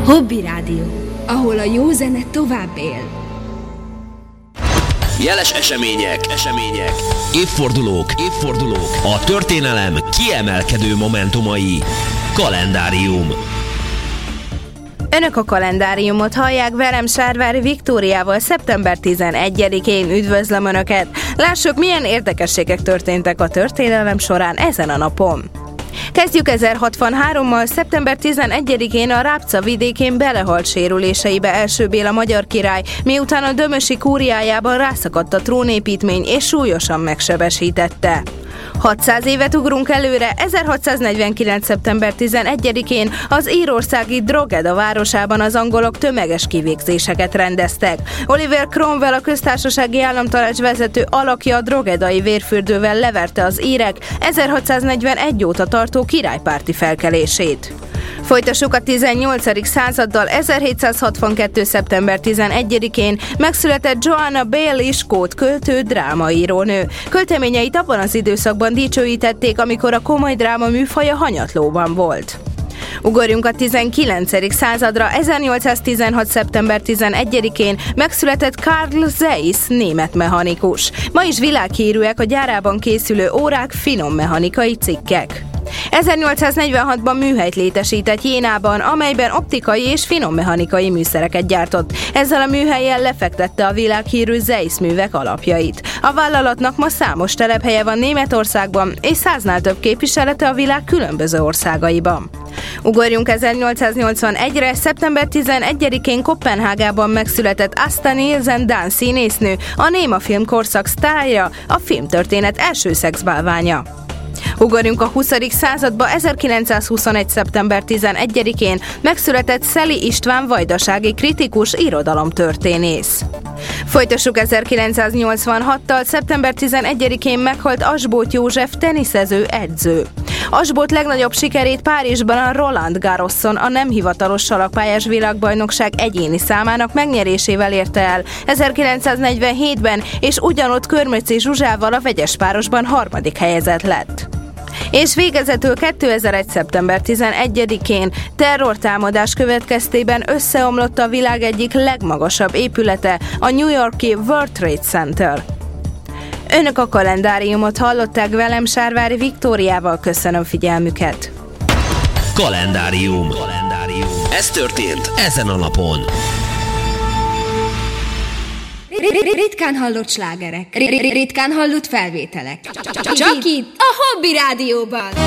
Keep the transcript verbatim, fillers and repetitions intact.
Hobby Rádió, ahol a jó zene tovább él. Jeles események, események, évfordulók, évfordulók, a történelem kiemelkedő momentumai. Kalendárium. Önök a kalendáriumot hallják, velem Sárvári Viktóriával szeptember tizenegyedikén. Üdvözlöm Önöket! Lássuk, milyen érdekességek történtek a történelem során ezen a napon. Kezdjük ezerhatvanhárommal. szeptember tizenegyedikén a Rábca vidékén belehalt sérüléseibe első Béla magyar király, miután a dömösi kúriájában rászakadt a trónépítmény és súlyosan megsebesítette. hatszáz évet ugrunk előre, ezerhatszáznegyvenkilenc. szeptember tizenegyedikén az írországi Drogheda városában az angolok tömeges kivégzéseket rendeztek. Oliver Cromwell, a köztársasági államtanács vezető alakja a droghedai vérfürdővel leverte az írek ezerhatszáznegyvenegy óta tartó királypárti felkelését. Folytassuk a tizennyolcadik századdal. ezerhétszázhatvankettő. szeptember tizenegyedikén megszületett Joanna Baillie, skót költő, drámaírónő. Költeményeit abban az időszakban dicsőítették, amikor a komoly dráma műfaja hanyatlóban volt. Ugorjunk a tizenkilencedik századra. ezernyolcszáztizenhat. szeptember tizenegyedikén megszületett Carl Zeiss, német mechanikus. Ma is világhírűek a gyárában készülő órák, finom mechanikai cikkek. ezernyolcszáznegyvenhatban műhelyt létesített Jénában, amelyben optikai és finommechanikai műszereket gyártott. Ezzel a műhellyel lefektette a világhírű Zeiss művek alapjait. A vállalatnak ma számos telephelye van Németországban, és száznál több képviselete a világ különböző országaiban. Ugorjunk ezernyolcszáznyolcvanegyre. szeptember tizenegyedikén Koppenhágában megszületett Asta Nielsen, dán színésznő, a némafilm korszak sztárja, a filmtörténet első szexbálványa. Ugorjunk a huszadik századba. ezerkilencszázhuszonegy. szeptember tizenegyedikén megszületett Szeli István, vajdasági kritikus, irodalomtörténész. Folytassuk ezerkilencszáznyolcvanhattal. szeptember tizenegyedikén meghalt Asbóth József, teniszező, edző. Asbóth legnagyobb sikerét Párizsban a Roland Garroson, a nem hivatalos salakpályás világbajnokság egyéni számának megnyerésével érte el ezerkilencszáznegyvenhétben, és ugyanott Körmöcsi Zsuzsával a vegyespárosban harmadik helyezett lett. És végezetül kétezer-egy. szeptember tizenegyedikén terrortámadás következtében összeomlott a világ egyik legmagasabb épülete, a New York-i World Trade Center. Önök a kalendáriumot hallották, velem Sárvári Viktóriával. Köszönöm figyelmüket. Kalendárium. Kalendárium. Ez történt ezen a napon. Ritkán hallott slágerek, ritkán hallott felvételek. Csak itt a Hobby Rádióban.